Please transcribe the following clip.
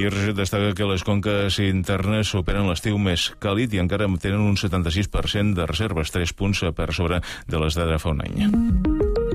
IRC destaca que les conques internes superen l'estiu més càlid i encara tenen un 76% de reserves, 3 punts per sobre de les de fa un any.